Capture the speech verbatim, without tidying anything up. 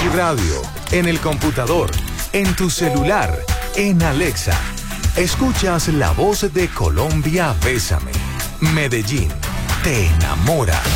Radio, en el computador, en tu celular, en Alexa. Escuchas la voz de Colombia, Bésame. Medellín, te enamora.